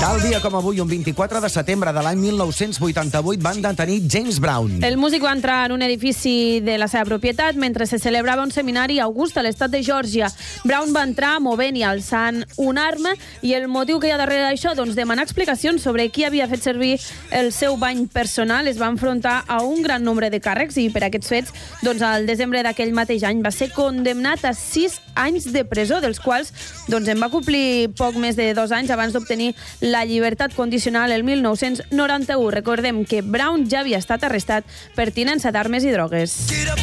Tal dia com avui, un 24 de setembre de l'any 1988, van detenir James Brown. El músic va entrar en un edifici de la seva propietat mentre se celebrava un seminari a Augusta, a l'estat de Geòrgia. Brown va entrar movent i alçant una arma, i el motiu que hi ha darrere d'això, doncs demanar explicacions sobre qui havia fet servir el seu bany personal. Es va enfrontar a un gran nombre de càrrecs i per aquests fets, doncs al desembre d'aquell mateix any va ser condemnat a 6 anys de presó, dels quals doncs en va complir poc més de 2 anys abans d'obtenir la llibertat condicional el 1991. Recordem que Brown ja havia estat arrestat per tinença d'armes i drogues.